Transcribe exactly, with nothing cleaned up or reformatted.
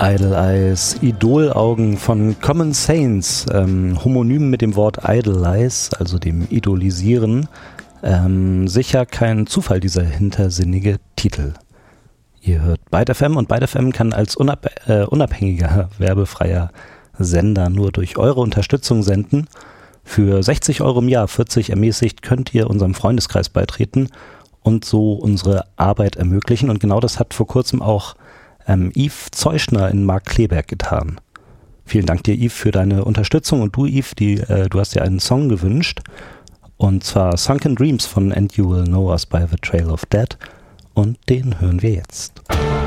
Idle Eyes, Idolaugen von Common Saints, ähm, homonym mit dem Wort Idolize, also dem Idolisieren. Ähm, sicher kein Zufall, dieser hintersinnige Titel. Ihr hört Byte F M und Byte F M kann als unab- äh, unabhängiger, werbefreier Sender nur durch eure Unterstützung senden. Für sechzig Euro im Jahr, vierzig ermäßigt, könnt ihr unserem Freundeskreis beitreten und so unsere Arbeit ermöglichen. Und genau das hat vor kurzem auch ähm, Yves Zeuschner in Markkleeberg getan. Vielen Dank dir, Yves, für deine Unterstützung. Und du, Yves, die, äh, du hast dir einen Song gewünscht. Und zwar Sunken Dreams von And You Will Know Us by the Trail of Dead. Und den hören wir jetzt.